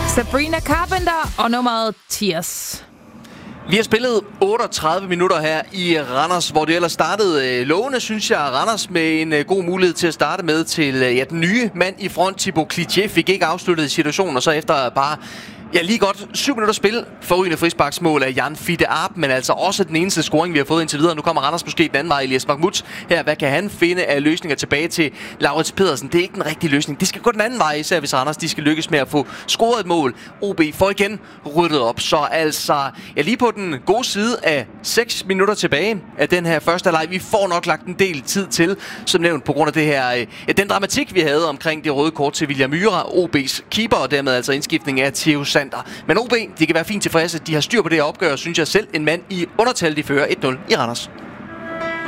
Sabrina Carpenter og nummeret Tears. Vi har spillet 38 minutter her i Randers, hvor det ellers startede lovende, synes jeg. Randers med en god mulighed til at starte med til den nye mand i front, Thibaut Clichy, fik ikke afsluttet situationen, og så efter bare lige godt 7 minutter spil, forrygende frisparksmål af Jan Fiete Arp, men altså også den eneste scoring, vi har fået indtil videre. Nu kommer Randers måske den anden vej. Elias Mahmoud her, hvad kan han finde af løsninger tilbage til Laurits Pedersen? Det er ikke den rigtige løsning. Det skal gå den anden vej, især hvis Randers de skal lykkes med at få scoret et mål. OB får igen ryddet op, så altså lige på den gode side af 6 minutter tilbage af den her første halvleg. Vi får nok lagt en del tid til, som nævnt, på grund af det her, den dramatik, vi havde omkring det røde kort til William Myhre, OB's keeper, og dermed altså indskiftning af Theo Sander. Men OB, de kan være fint tilfredse. De har styr på det her opgør, synes jeg selv. En mand i undertal, de fører 1-0 i Randers.